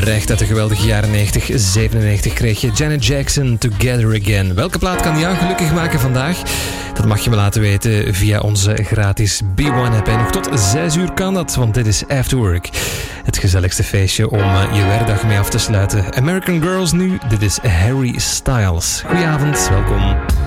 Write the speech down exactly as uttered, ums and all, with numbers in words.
Recht uit de geweldige jaren negentig, zevenennegentig kreeg je Janet Jackson, Together Again. Welke plaat kan jou gelukkig maken vandaag? Dat mag je me laten weten via onze gratis B one app. En nog tot zes uur kan dat, want dit is After Work. Het gezelligste feestje om je werkdag mee af te sluiten. American Girls nu, dit is Harry Styles. Goedenavond, welkom.